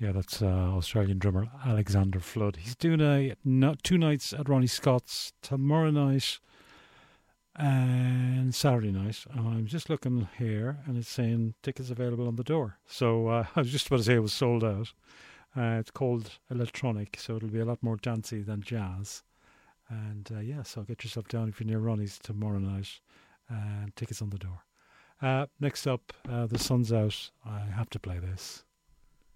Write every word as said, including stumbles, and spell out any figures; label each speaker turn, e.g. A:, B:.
A: Yeah, that's uh, Australian drummer Alexander Flood. He's doing a no, two nights at Ronnie Scott's tomorrow night and Saturday night. And I'm just looking here, and it's saying tickets available on the door. So uh, I was just about to say it was sold out. Uh, it's called Electronic, so it'll be a lot more dancey than jazz. And uh, yeah, so get yourself down if you're near Ronnie's tomorrow night. And tickets on the door. Uh, next up, uh, the sun's out. I have to play this.